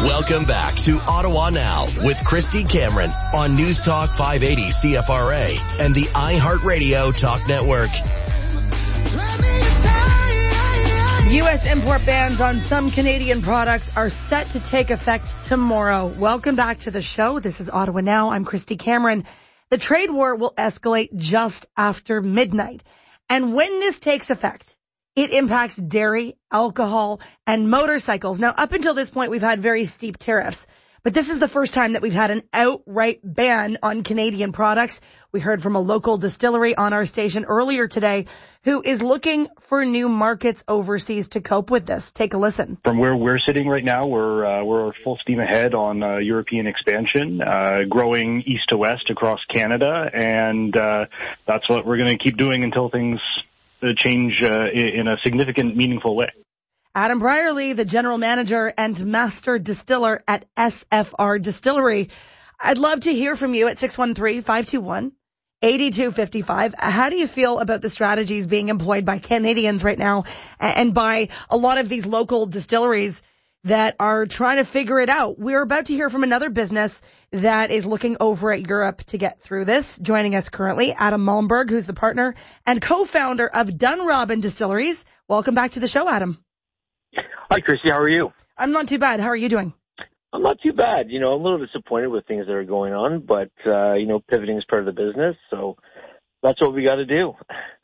Welcome back to Ottawa Now with Christy Cameron on News Talk 580 CFRA and the iHeartRadio Talk Network. U.S. import bans on some Canadian products are set to take effect tomorrow. Welcome back to the show. This is Ottawa Now. I'm Christy Cameron. The trade war will escalate just after midnight. And when this takes effect, it impacts dairy, alcohol, and motorcycles. Now, up until this point, we've had very steep tariffs. But this is the first time that we've had an outright ban on Canadian products. We heard from a local distillery on our station earlier today who is looking for new markets overseas to cope with this. Take a listen. From where we're sitting right now, we're full steam ahead on European expansion, growing east to west across Canada, and that's what we're going to keep doing until things change in a significant, meaningful way. Adam Brierly, the general manager and master distiller at SFR Distillery. I'd love to hear from you at 613-521-8255. How do you feel about the strategies being employed by Canadians right now and by a lot of these local distilleries that are trying to figure it out? We're about to hear from another business that is looking over at Europe to get through this. Joining us currently, Adam Malmberg, who's the partner and co-founder of Dunrobin Distilleries. Welcome back to the show, Adam. Hi, Christy. How are you? I'm not too bad. How are you doing? I'm not too bad. I'm a little disappointed with things that are going on, but, pivoting is part of the business, so that's what we got to do.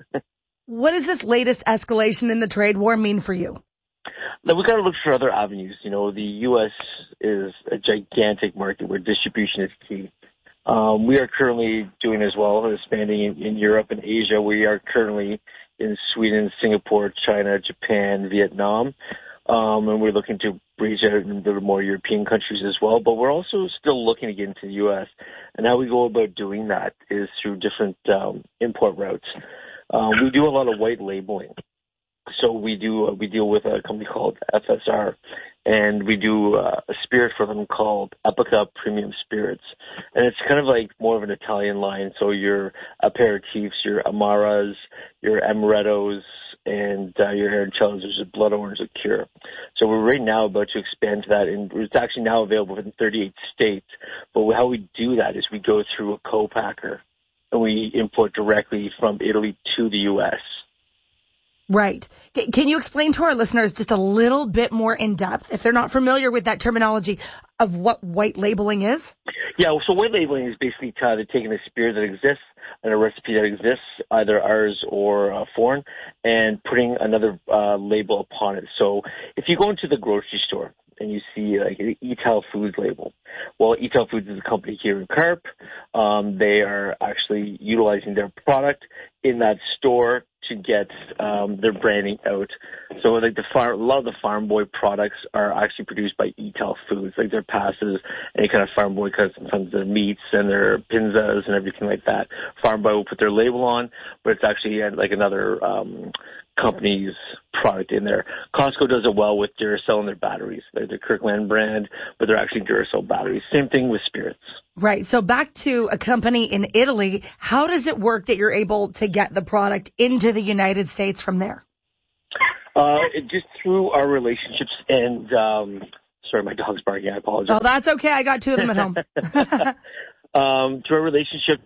What does this latest escalation in the trade war mean for you? Now, we got to look for other avenues. The U.S. is a gigantic market where distribution is key. We are currently doing as well, expanding in Europe and Asia. We are currently in Sweden, Singapore, China, Japan, Vietnam. And we're looking to reach out into more European countries as well. But we're also still looking to get into the U.S. And how we go about doing that is through different import routes. We do a lot of white labeling. So we deal with a company called FSR, and we do a spirit for them called Epica Premium Spirits. And it's kind of like more of an Italian line. So your aperitifs, your Amaras, your Amarettos, and your Arancellos, there's a blood orange liqueur. So we're right now about to expand to that, and it's actually now available in 38 states. But how we do that is we go through a co-packer, and we import directly from Italy to the U.S. Right. Can you explain to our listeners just a little bit more in depth, if they're not familiar with that terminology, of what white labeling is? Yeah, so white labeling is basically taking a spirit that exists and a recipe that exists, either ours or foreign, and putting another label upon it. So if you go into the grocery store and you see like an Etal Foods label, well, Etal Foods is a company here in Carp. They are actually utilizing their product in that store to get their branding out. So like a lot of the Farm Boy products are actually produced by Etal Foods, like their pastas, any kind of Farm Boy cuts, sometimes their meats and their pinzas and everything like that. Farm Boy will put their label on, but it's actually like another company's product in there. Costco does it well with Duracell and their batteries. They're the Kirkland brand, but they're actually Duracell batteries. Same thing with spirits. Right. So back to a company in Italy, how does it work that you're able to get the product into the United States from there? Just through our relationships and, sorry, my dog's barking. I apologize. Oh, that's okay. I got two of them at home. Through our relationship,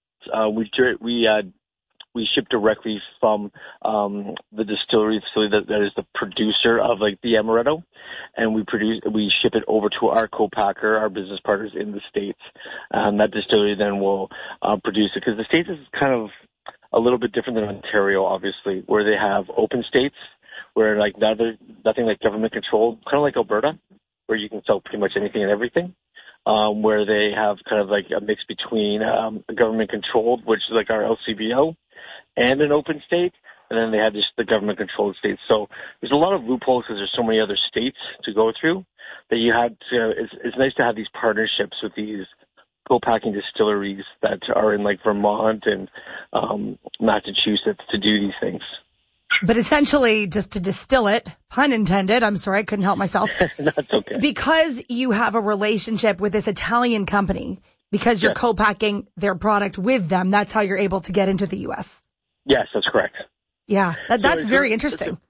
we ship directly from the distillery facility that is the producer of like the Amaretto, and we ship it over to our co-packer, our business partners in the States. That distillery then will produce it, because the States is kind of a little bit different than Ontario, obviously, where they have open states where like nothing like government controlled, kind of like Alberta, where you can sell pretty much anything and everything. Where they have kind of like a mix between government controlled, which is like our LCBO, and an open state, and then they have just the government-controlled states. So there's a lot of loopholes because there's so many other states to go through that you had to. It's nice to have these partnerships with these co-packing distilleries that are in like Vermont and Massachusetts to do these things. But essentially, just to distill it, pun intended, I'm sorry, I couldn't help myself. That's okay. Because you have a relationship with this Italian company, because you're co-packing their product with them, that's how you're able to get into the U.S. Yes, that's correct. Yeah, that's very interesting.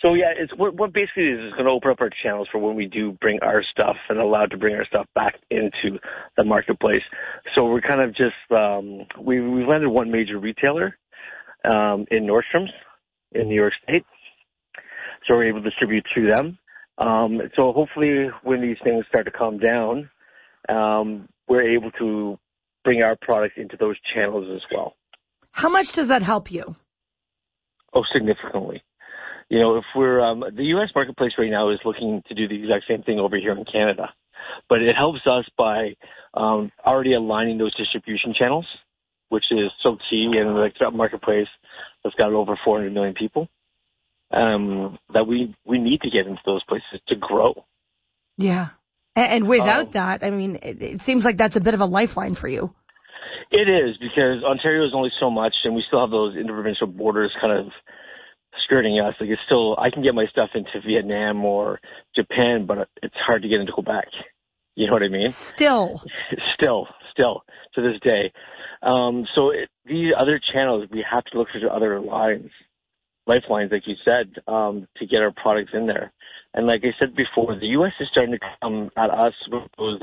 So yeah, it's what basically is going to open up our channels for when we do bring our stuff and allowed to bring our stuff back into the marketplace. So we're kind of just we've landed one major retailer in Nordstrom's in New York State, so we're able to distribute through them. So hopefully, when these things start to calm down, we're able to bring our products into those channels as well. How much does that help you? Oh, significantly. You know, if we're the U.S. marketplace right now is looking to do the exact same thing over here in Canada, but it helps us by already aligning those distribution channels, which is so key in the marketplace that's got over 400 million people. That we need to get into those places to grow. Yeah, and without that, I mean, it seems like that's a bit of a lifeline for you. It is, because Ontario is only so much, and we still have those interprovincial borders kind of skirting us. Like, it's still, I can get my stuff into Vietnam or Japan, but it's hard to get into Quebec. You know what I mean? Still to this day. So these other channels, we have to look for other lifelines, like you said, to get our products in there. And like I said before, the U.S. is starting to come at us with those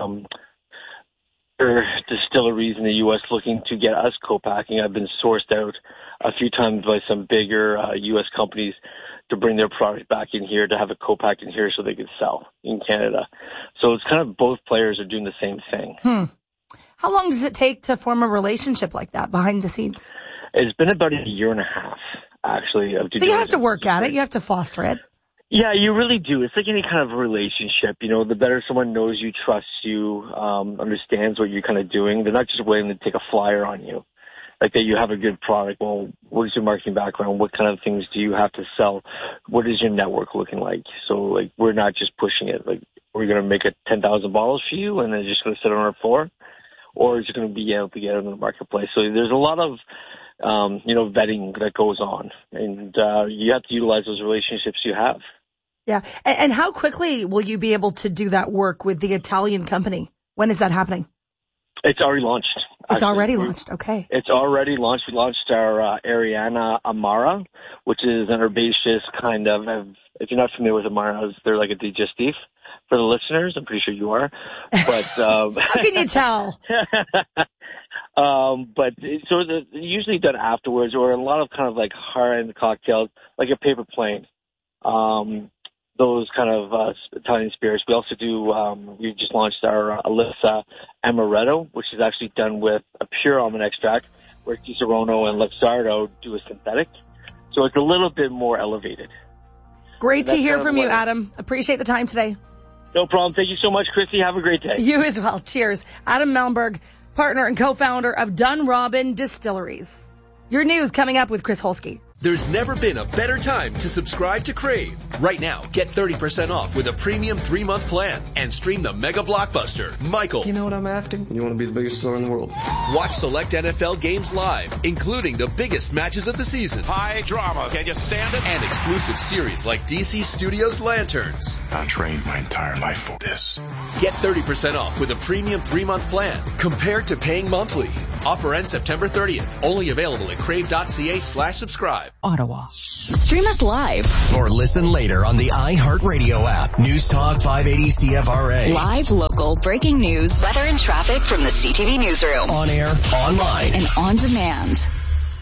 distilleries in the U.S. looking to get us co-packing. I've been sourced out a few times by some bigger U.S. companies to bring their product back in here, to have it co-packed in here so they could sell in Canada. So it's kind of both players are doing the same thing. How long does it take to form a relationship like that behind the scenes? It's been about a year and a half, actually. So you have to work at it. You have to foster it. Yeah, you really do. It's like any kind of relationship. You know, the better someone knows you, trusts you, understands what you're kind of doing, they're not just willing to take a flyer on you. Like that you have a good product. Well, what is your marketing background? What kind of things do you have to sell? What is your network looking like? So, like, we're not just pushing it. Like, we're going to make 10,000 bottles for you and then just going to sit on our floor? Or is it going to be able to get it in the marketplace? So there's a lot of vetting that goes on, and you have to utilize those relationships you have. Yeah. And how quickly will you be able to do that work with the Italian company? When is that happening? It's already launched. It's already launched. Okay. It's already launched. We launched our Ariana Amara, which is an herbaceous kind of, if you're not familiar with Amaras, they're like a digestif for the listeners. I'm pretty sure you are. But how can you tell? But so usually done afterwards, or a lot of kind of like high-end cocktails, like a paper plane. Those kind of Italian spirits. We also do, we just launched our Alyssa Amaretto, which is actually done with a pure almond extract, where Disaronno and Luxardo do a synthetic. So it's a little bit more elevated. Great to hear from you, Adam. Appreciate the time today. No problem. Thank you so much, Christy. Have a great day. You as well. Cheers. Adam Malmberg, partner and co-founder of Dunrobin Distilleries. Your news coming up with Chris Holsky. There's never been a better time to subscribe to Crave. Right now, get 30% off with a premium 3-month plan and stream the mega blockbuster, Michael. You know what I'm after? You want to be the biggest star in the world. Watch select NFL games live, including the biggest matches of the season. High drama. Can you stand it? And exclusive series like DC Studios Lanterns. I trained my entire life for this. Get 30% off with a premium 3-month plan compared to paying monthly. Offer ends September 30th. Only available at crave.ca/subscribe. Ottawa. Stream us live. Or listen later on the iHeartRadio app. News Talk 580 CFRA. Live, local, breaking news, weather and traffic from the CTV newsroom. On air, online, and on demand.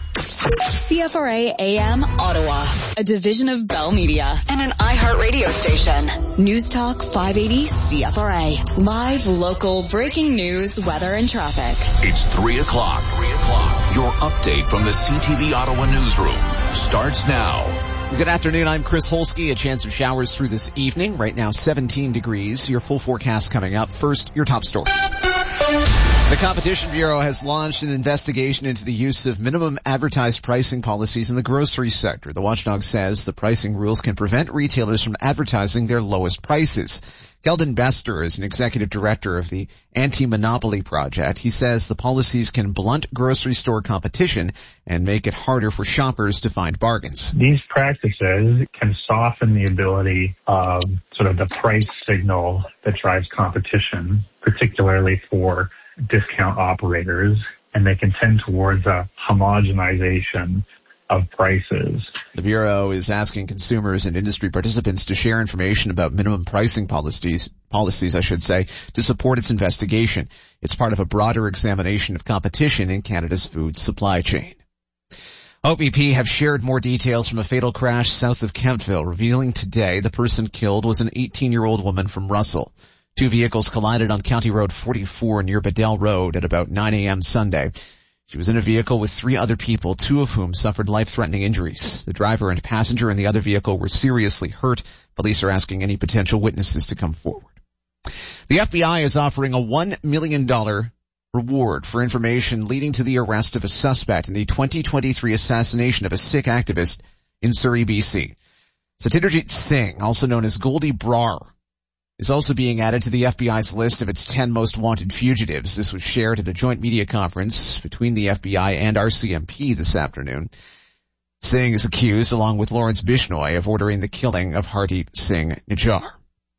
CFRA AM Ottawa, a division of Bell Media and an iHeartRadio station. News Talk 580 CFRA. Live, local, breaking news, weather, and traffic. It's 3 o'clock. Your update from the CTV Ottawa newsroom starts now. Good afternoon. I'm Chris Holsky. A chance of showers through this evening. Right now, 17 degrees. Your full forecast coming up. First, your top story. The Competition Bureau has launched an investigation into the use of minimum advertised pricing policies in the grocery sector. The watchdog says the pricing rules can prevent retailers from advertising their lowest prices. Keldon Bester is an executive director of the Anti-Monopoly Project. He says the policies can blunt grocery store competition and make it harder for shoppers to find bargains. These practices can soften the ability of sort of the price signal that drives competition, particularly for discount operators, and they can tend towards a homogenization of prices. The Bureau is asking consumers and industry participants to share information about minimum pricing policies, to support its investigation. It's part of a broader examination of competition in Canada's food supply chain. OPP have shared more details from a fatal crash south of Kemptville, revealing today the person killed was an 18-year-old woman from Russell. Two vehicles collided on County Road 44 near Bedell Road at about 9 a.m. Sunday. She was in a vehicle with 3 other people, 2 of whom suffered life-threatening injuries. The driver and passenger in the other vehicle were seriously hurt. Police are asking any potential witnesses to come forward. The FBI is offering a $1 million reward for information leading to the arrest of a suspect in the 2023 assassination of a Sikh activist in Surrey, BC. Satyendra Singh, also known as Goldie Brar, is also being added to the FBI's list of its 10 most wanted fugitives. This was shared at a joint media conference between the FBI and RCMP this afternoon. Singh is accused, along with Lawrence Bishnoi, of ordering the killing of Hardeep Singh Nijjar.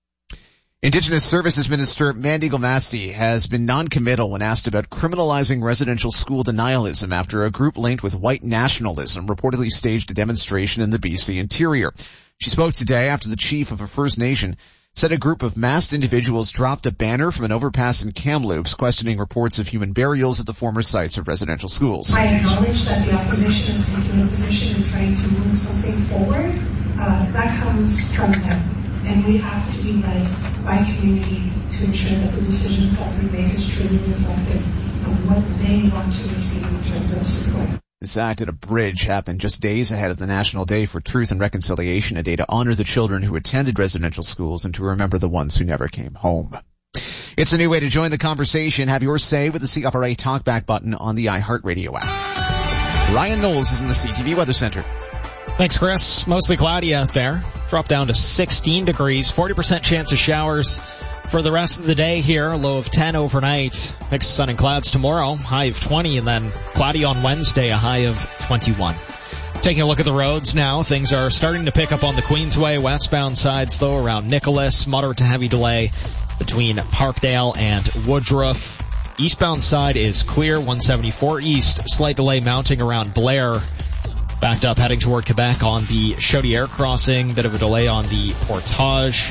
Indigenous Services Minister Mandy Gulmasti has been non-committal when asked about criminalizing residential school denialism after a group linked with white nationalism reportedly staged a demonstration in the BC interior. She spoke today after the chief of a First Nation said a group of masked individuals dropped a banner from an overpass in Kamloops questioning reports of human burials at the former sites of residential schools. I acknowledge that the opposition is taking a position and trying to move something forward. That comes from them. And we have to be led by community to ensure that the decisions that we make is truly reflective of what they want to receive in terms of support. This act at a bridge happened just days ahead of the National Day for Truth and Reconciliation, a day to honor the children who attended residential schools and to remember the ones who never came home. It's a new way to join the conversation. Have your say with the CFRA Talkback button on the iHeartRadio app. Ryan Knowles is in the CTV Weather Center. Thanks, Chris. Mostly cloudy out there. Drop down to 16 degrees, 40% chance of showers for the rest of the day here. A low of 10 overnight. Mix of sun and clouds tomorrow, high of 20, and then cloudy on Wednesday, a high of 21. Taking a look at the roads now, things are starting to pick up on the Queensway. Westbound sides, though, around Nicholas. Moderate to heavy delay between Parkdale and Woodruff. Eastbound side is clear, 174 east. Slight delay mounting around Blair. Backed up heading toward Quebec on the Chaudière crossing. Bit of a delay on the Portage.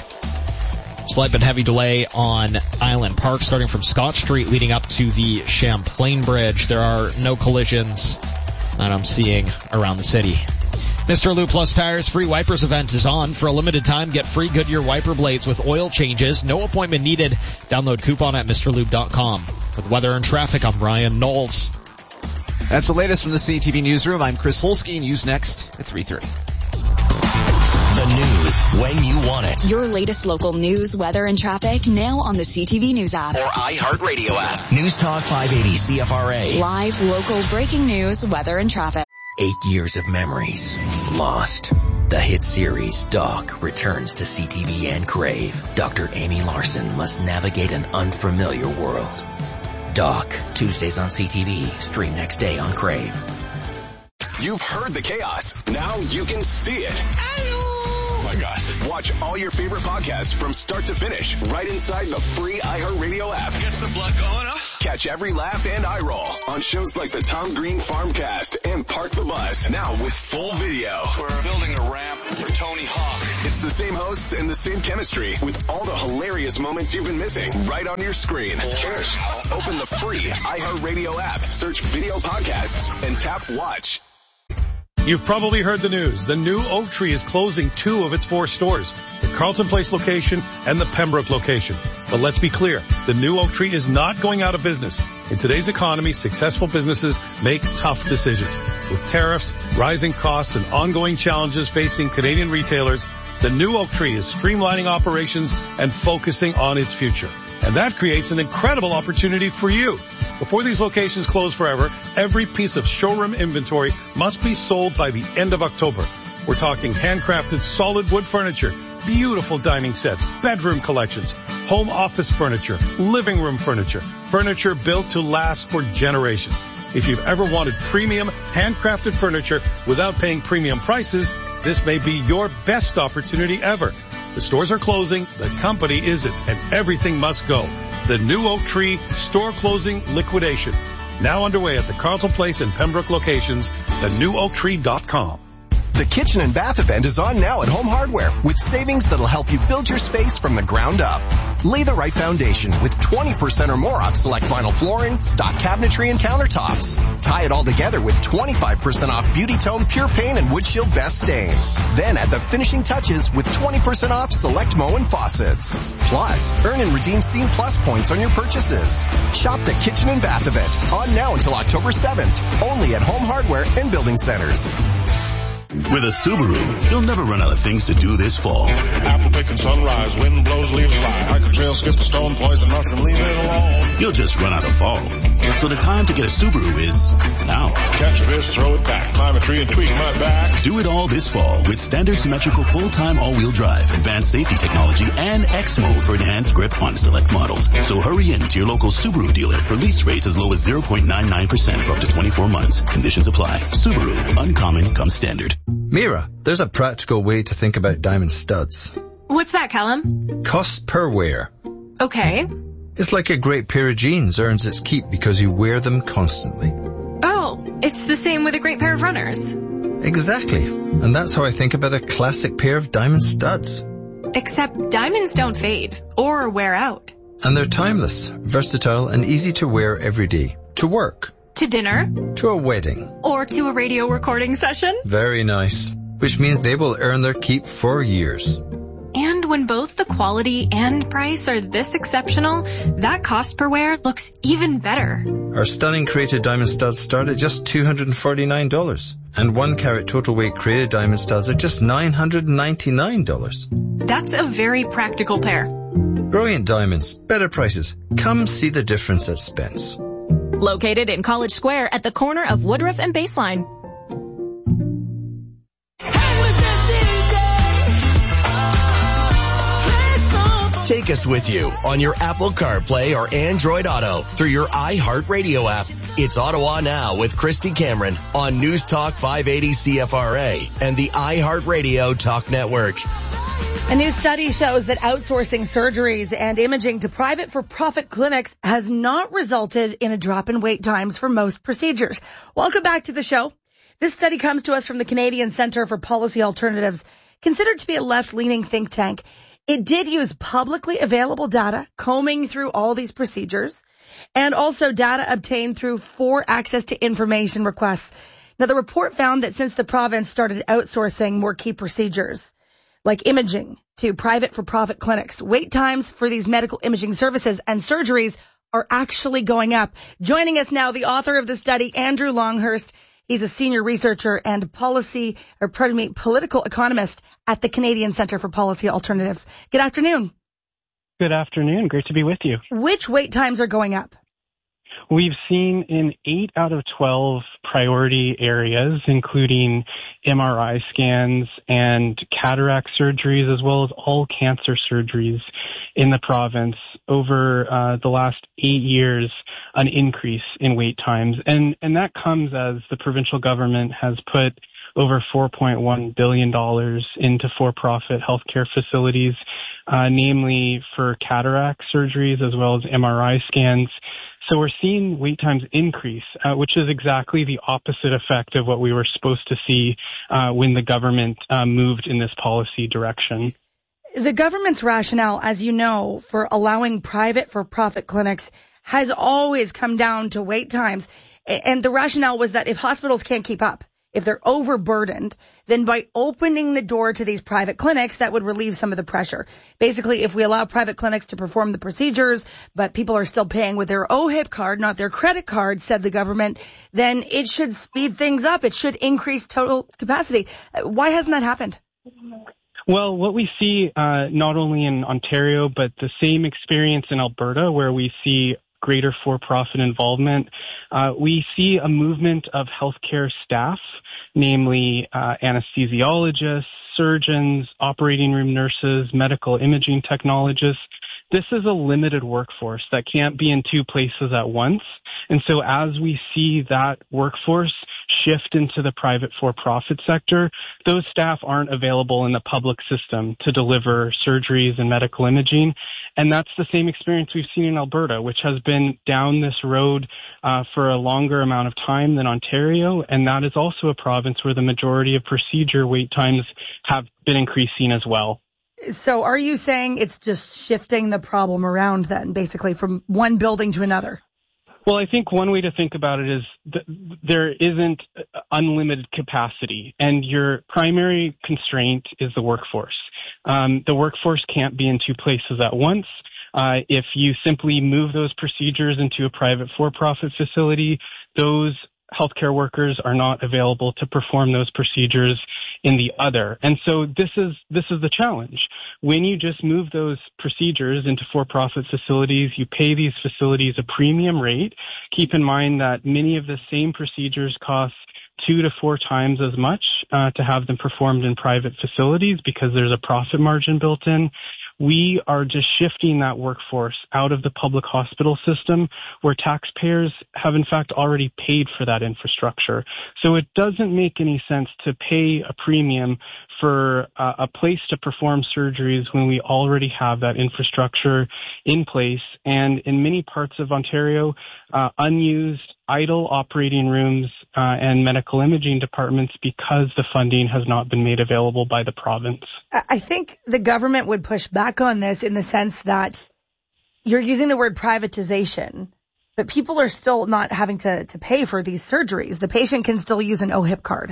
Slight but heavy delay on Island Park starting from Scott Street leading up to the Champlain Bridge. There are no collisions that I'm seeing around the city. Mr. Lube Plus Tires free wipers event is on. For a limited time, get free Goodyear wiper blades with oil changes. No appointment needed. Download coupon at MrLube.com. With weather and traffic, I'm Ryan Knowles. That's the latest from the CTV Newsroom. I'm Chris Holsky. News next at 3:30. The news when you want it. Your latest local news, weather, and traffic now on the CTV News app. Or iHeartRadio app. News Talk 580 CFRA. Live, local, breaking news, weather, and traffic. 8 years of memories lost. The hit series Doc returns to CTV and Crave. Dr. Amy Larson must navigate an unfamiliar world. Doc, Tuesdays on CTV, stream next day on Crave. You've heard the chaos. Now you can see it. Oh my God. Watch all your favorite podcasts from start to finish right inside the free iHeartRadio app. Gets the blood going, huh? Catch every laugh and eye roll on shows like the Tom Green Farmcast and Park the Bus. Now with full video. We're building a ramp for Tony Hawk. It's the same hosts and the same chemistry with all the hilarious moments you've been missing right on your screen. Cheers. Open the free iHeartRadio app, search video podcasts, and tap watch. You've probably heard the news. The new Oak Tree is closing 2 of its 4 stores, the Carlton Place location and the Pembroke location. But let's be clear, the new Oak Tree is not going out of business. In today's economy, successful businesses make tough decisions. With tariffs, rising costs, and ongoing challenges facing Canadian retailers, the new Oak Tree is streamlining operations and focusing on its future. And that creates an incredible opportunity for you. Before these locations close forever, every piece of showroom inventory must be sold by the end of October. We're talking handcrafted solid wood furniture, beautiful dining sets, bedroom collections, home office furniture, living room furniture, furniture built to last for generations. If you've ever wanted premium handcrafted furniture without paying premium prices, this may be your best opportunity ever. The stores are closing, the company isn't, and everything must go. The new Oak Tree store closing liquidation. Now underway at the Carlton Place and Pembroke locations, thenewoaktree.com. The Kitchen and Bath event is on now at Home Hardware with savings that'll help you build your space from the ground up. Lay the right foundation with 20% or more off select vinyl flooring, stock cabinetry, and countertops. Tie it all together with 25% off Beauty Tone Pure Paint and Wood Shield Best Stain. Then add the finishing touches with 20% off select Moen faucets. Plus, earn and redeem Scene Plus points on your purchases. Shop the Kitchen and Bath event on now until October 7th. Only at Home Hardware and Building Centers. With a Subaru, you'll never run out of things to do this fall. Apple picking sunrise, wind blows, leaves fly. Hike a trail, skip a stone, poison mushroom, leave it alone. You'll just run out of fall. So the time to get a Subaru is now. Catch a fish, throw it back, climb a tree and tweak my back. Do it all this fall with standard symmetrical full-time all-wheel drive, advanced safety technology, and X mode for enhanced grip on select models. So hurry in to your local Subaru dealer for lease rates as low as 0.99% for up to 24 months. Conditions apply. Subaru, uncommon comes standard. Mira, there's a practical way to think about diamond studs. What's that, Callum? Cost per wear. Okay. It's like a great pair of jeans earns its keep because you wear them constantly. Oh, it's the same with a great pair of runners. Exactly. And that's how I think about a classic pair of diamond studs. Except diamonds don't fade or wear out. And they're timeless, versatile, and easy to wear every day. To work. To dinner. To a wedding. Or to a radio recording session. Very nice. Which means they will earn their keep for years. And when both the quality and price are this exceptional, that cost per wear looks even better. Our stunning created diamond studs start at just $249. And 1 carat total weight created diamond studs are just $999. That's a very practical pair. Brilliant diamonds, better prices. Come see the difference at Spence. Located in College Square at the corner of Woodruff and Baseline. Take us with you on your Apple CarPlay or Android Auto through your iHeartRadio app. It's Ottawa Now with Christy Cameron on News Talk 580 CFRA and the iHeartRadio Talk Network. A new study shows that outsourcing surgeries and imaging to private for-profit clinics has not resulted in a drop in wait times for most procedures. Welcome back to the show. This study comes to us from the Canadian Centre for Policy Alternatives, considered to be a left-leaning think tank. It did use publicly available data combing through all these procedures and also data obtained through 4 access to information requests. Now, the report found that since the province started outsourcing more key procedures, like imaging to private for-profit clinics, wait times for these medical imaging services and surgeries are actually going up. Joining us now, the author of the study, Andrew Longhurst. He's a senior researcher and political economist at the Canadian Centre for Policy Alternatives. Good afternoon. Good afternoon. Great to be with you. Which wait times are going up? We've seen in 8 out of 12 priority areas, including MRI scans and cataract surgeries, as well as all cancer surgeries in the province over the last 8 years, an increase in wait times. And that comes as the provincial government has put over $4.1 billion into for-profit healthcare facilities, namely for cataract surgeries as well as MRI scans. So we're seeing wait times increase, which is exactly the opposite effect of what we were supposed to see when the government moved in this policy direction. The government's rationale, as you know, for allowing private for-profit clinics has always come down to wait times. And the rationale was that if hospitals can't keep up, if they're overburdened, then by opening the door to these private clinics, that would relieve some of the pressure. Basically, if we allow private clinics to perform the procedures, but people are still paying with their OHIP card, not their credit card, said the government, then it should speed things up. It should increase total capacity. Why hasn't that happened? Well, what we see not only in Ontario, but the same experience in Alberta, where we see greater for-profit involvement, we see a movement of healthcare staff, namely anesthesiologists, surgeons, operating room nurses, medical imaging technologists, this is a limited workforce that can't be in two places at once. And so as we see that workforce shift into the private for-profit sector, those staff aren't available in the public system to deliver surgeries and medical imaging. And that's the same experience we've seen in Alberta, which has been down this road for a longer amount of time than Ontario. And that is also a province where the majority of procedure wait times have been increasing as well. So are you saying it's just shifting the problem around then, basically from one building to another? Well, I think one way to think about it is there isn't unlimited capacity, and your primary constraint is the workforce. The workforce can't be in two places at once. If you simply move those procedures into a private for-profit facility, those healthcare workers are not available to perform those procedures in the other. And so this is the challenge. When you just move those procedures into for-profit facilities, you pay these facilities a premium rate. Keep in mind that many of the same procedures cost 2 to 4 times as much to have them performed in private facilities because there's a profit margin built in. We are just shifting that workforce out of the public hospital system where taxpayers have in fact already paid for that infrastructure. So it doesn't make any sense to pay a premium for a place to perform surgeries when we already have that infrastructure in place. And in many parts of Ontario, unused idle operating rooms and medical imaging departments because the funding has not been made available by the province. I think the government would push back on this in the sense that you're using the word privatization, but people are still not having to pay for these surgeries. The patient can still use an OHIP card.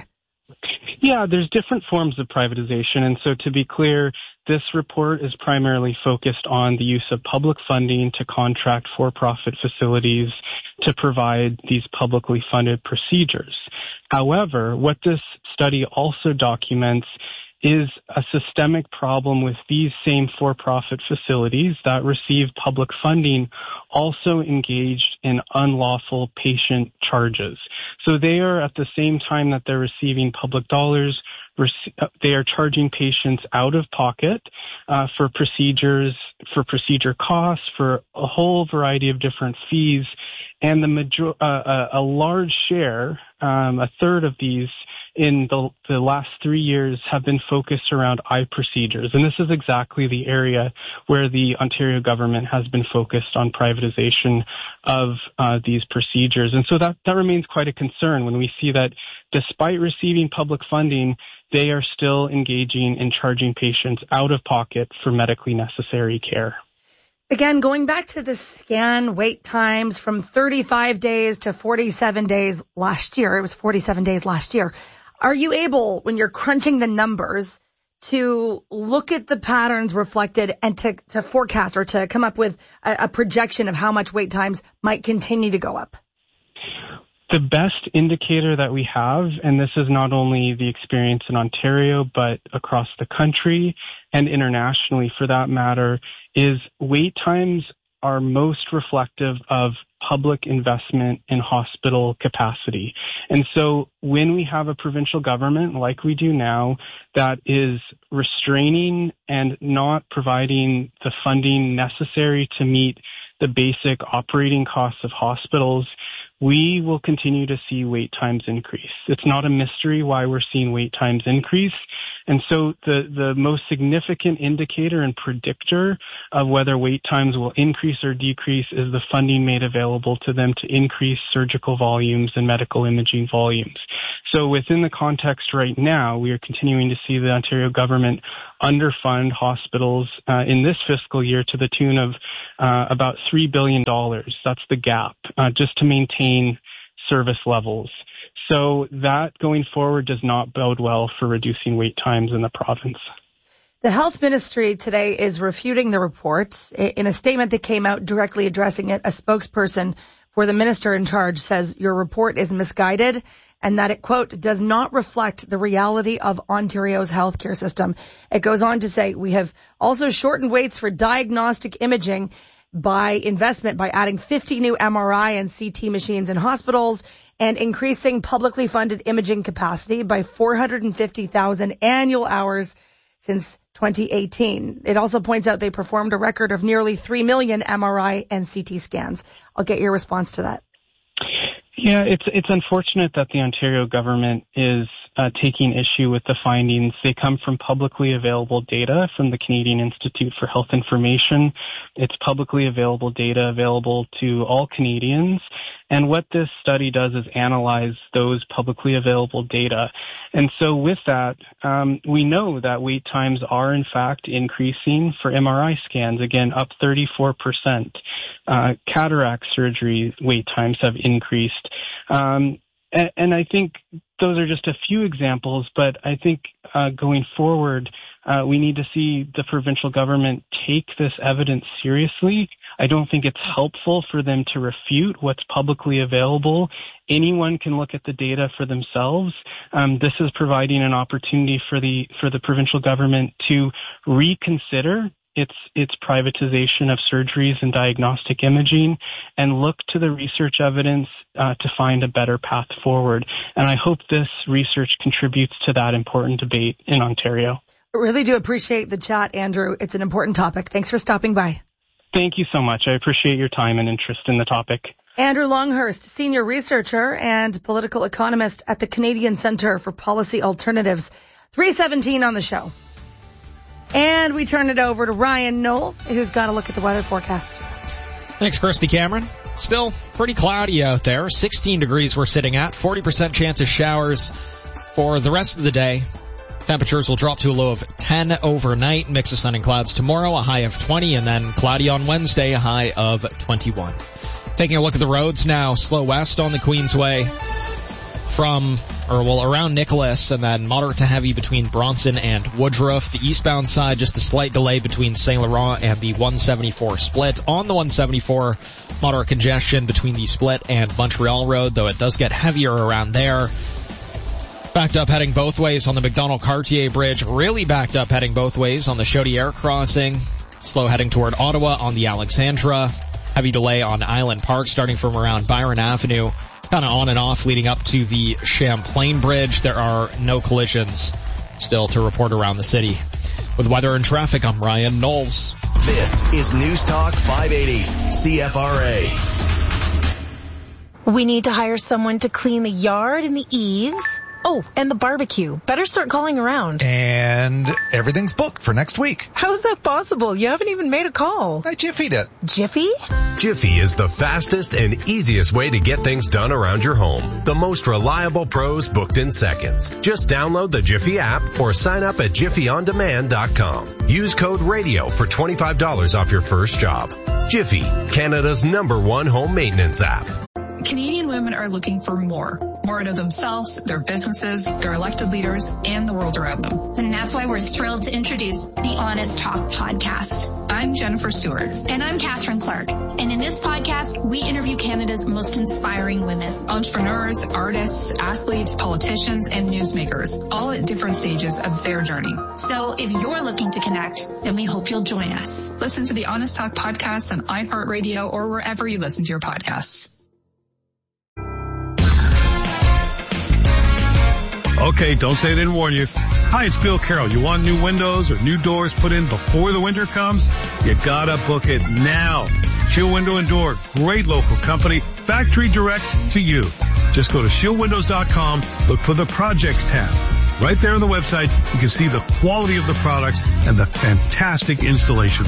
Yeah, there's different forms of privatization. And so to be clear, this report is primarily focused on the use of public funding to contract for-profit facilities to provide these publicly funded procedures. However, what this study also documents is a systemic problem with these same for-profit facilities that receive public funding also engaged in unlawful patient charges. So they are, at the same time that they're receiving public dollars, they are charging patients out of pocket for procedures, for procedure costs, for a whole variety of different fees. And a large share, a third of these in the last 3 years have been focused around eye procedures. And this is exactly the area where the Ontario government has been focused on privatization of these procedures. And so that remains quite a concern when we see that despite receiving public funding, they are still engaging in charging patients out of pocket for medically necessary care. Again, going back to the scan wait times from 35 days to 47 days last year, it was 47 days last year. Are you able, when you're crunching the numbers, to look at the patterns reflected and to forecast or to come up with a projection of how much wait times might continue to go up? The best indicator that we have, and this is not only the experience in Ontario, but across the country and internationally for that matter, is wait times are most reflective of public investment in hospital capacity. And so when we have a provincial government like we do now that is restraining and not providing the funding necessary to meet the basic operating costs of hospitals, we will continue to see wait times increase. It's not a mystery why we're seeing wait times increase. And so the most significant indicator and predictor of whether wait times will increase or decrease is the funding made available to them to increase surgical volumes and medical imaging volumes. So within the context right now, we are continuing to see the Ontario government underfund hospitals in this fiscal year to the tune of about $3 billion. That's the gap, just to maintain service levels. So that going forward does not bode well for reducing wait times in the province. The health ministry today is refuting the report. In a statement that came out directly addressing it, a spokesperson for the minister in charge says your report is misguided and that it, quote, does not reflect the reality of Ontario's healthcare system. It goes on to say we have also shortened waits for diagnostic imaging by investment by adding 50 new MRI and CT machines in hospitals and increasing publicly funded imaging capacity by 450,000 annual hours since 2018. It also points out they performed a record of nearly 3 million MRI and CT scans. I'll get your response to that. Yeah, it's unfortunate that the Ontario government is taking issue with the findings. They come from publicly available data from the Canadian Institute for Health Information. It's publicly available data available to all Canadians. And what this study does is analyze those publicly available data. And so with that, we know that wait times are in fact increasing for MRI scans, again, up 34%. Cataract surgery wait times have increased. And I think those are just a few examples, but I think going forward, we need to see the provincial government take this evidence seriously. I don't think it's helpful for them to refute what's publicly available. Anyone can look at the data for themselves. This is providing an opportunity for the provincial government to reconsider its privatization of surgeries and diagnostic imaging and look to the research evidence to find a better path forward. And I hope this research contributes to that important debate in Ontario. I really do appreciate the chat, Andrew. It's an important topic. Thanks for stopping by. Thank you so much. I appreciate your time and interest in the topic. Andrew Longhurst, senior researcher and political economist at the Canadian Centre for Policy Alternatives. 3:17 on the show. And we turn it over to Ryan Knowles, who's got a look at the weather forecast. Thanks, Christy Cameron. Still pretty cloudy out there. 16 degrees we're sitting at. 40% chance of showers for the rest of the day. Temperatures will drop to a low of 10 overnight. Mix of sun and clouds tomorrow, a high of 20, and then cloudy on Wednesday, a high of 21. Taking a look at the roads now. Slow west on the Queensway around Nicholas, and then moderate to heavy between Bronson and Woodruff. The eastbound side, just a slight delay between St. Laurent and the 174 split. On the 174, moderate congestion between the split and Montreal Road, though it does get heavier around there. Backed up heading both ways on the McDonald-Cartier Bridge. Really backed up heading both ways on the Chaudière crossing. Slow heading toward Ottawa on the Alexandra. Heavy delay on Island Park starting from around Byron Avenue. Kind of on and off leading up to the Champlain Bridge. There are no collisions still to report around the city. With weather and traffic, I'm Ryan Knowles. This is News Talk 580 CFRA. We need to hire someone to clean the yard and the eaves. Oh, and the barbecue. Better start calling around. And everything's booked for next week. How's that possible? You haven't even made a call. I Jiffy'd it. Jiffy? Jiffy is the fastest and easiest way to get things done around your home. The most reliable pros booked in seconds. Just download the Jiffy app or sign up at jiffyondemand.com. Use code RADIO for $25 off your first job. Jiffy, Canada's #1 home maintenance app. Canadian women are looking for more out of themselves, their businesses, their elected leaders, and the world around them. And that's why we're thrilled to introduce the Honest Talk podcast. I'm Jennifer Stewart. And I'm Catherine Clark. And in this podcast, we interview Canada's most inspiring women. Entrepreneurs, artists, athletes, politicians, and newsmakers, all at different stages of their journey. So if you're looking to connect, then we hope you'll join us. Listen to the Honest Talk podcast on iHeartRadio or wherever you listen to your podcasts. Okay, don't say I didn't warn you. Hi, it's Bill Carroll. You want new windows or new doors put in before the winter comes? You gotta book it now. Shield Window and Door, great local company, factory direct to you. Just go to shieldwindows.com, look for the projects tab. Right there on the website, you can see the quality of the products and the fantastic installation.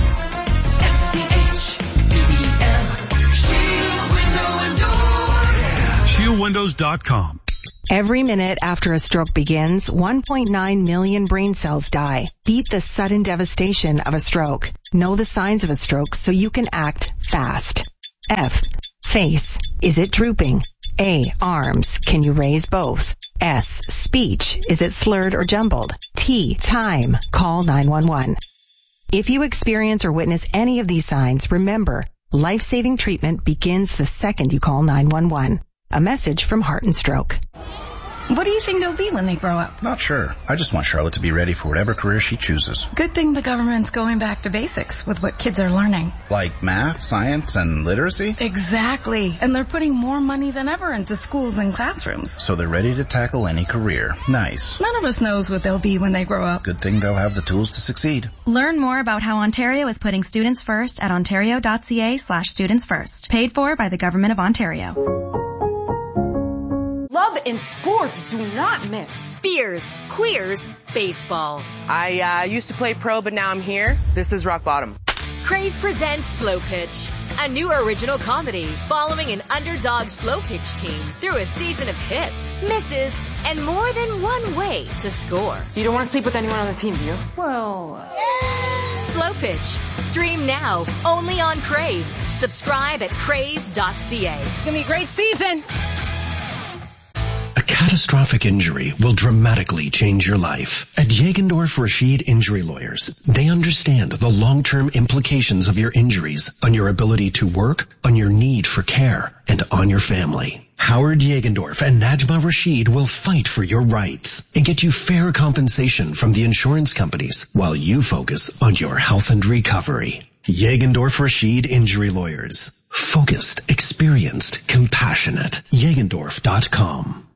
SCHEEM, Shield Window and Door. Shieldwindows.com. Every minute after a stroke begins, 1.9 million brain cells die. Beat the sudden devastation of a stroke. Know the signs of a stroke so you can act fast. F. Face. Is it drooping? A. Arms. Can you raise both? S. Speech. Is it slurred or jumbled? T. Time. Call 911. If you experience or witness any of these signs, remember, life-saving treatment begins the second you call 911. A message from Heart and Stroke. What do you think they'll be when they grow up? Not sure. I just want Charlotte to be ready for whatever career she chooses. Good thing the government's going back to basics with what kids are learning. Like math, science, and literacy? Exactly. And they're putting more money than ever into schools and classrooms. So they're ready to tackle any career. Nice. None of us knows what they'll be when they grow up. Good thing they'll have the tools to succeed. Learn more about how Ontario is putting students first at ontario.ca/students first. Paid for by the Government of Ontario. Love and sports do not mix. Beers, queers, baseball. I used to play pro, but now I'm here. This is rock bottom. Crave presents Slow Pitch, a new original comedy following an underdog slow pitch team through a season of hits, misses, and more than one way to score. You don't want to sleep with anyone on the team, do you? Well... Slow Pitch. Stream now, only on Crave. Subscribe at crave.ca. It's gonna be a great season. A catastrophic injury will dramatically change your life. At Jagendorf Rashid Injury Lawyers, they understand the long-term implications of your injuries on your ability to work, on your need for care, and on your family. Howard Jagendorf and Najma Rashid will fight for your rights and get you fair compensation from the insurance companies while you focus on your health and recovery. Jagendorf Rashid Injury Lawyers. Focused, experienced, compassionate. Jagendorf.com.